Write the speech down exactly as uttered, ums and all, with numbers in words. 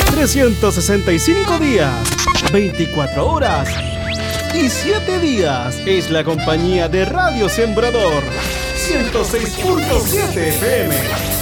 trescientos sesenta y cinco días, veinticuatro horas y siete días. Es la compañía de Radio Sembrador ciento seis punto siete F M.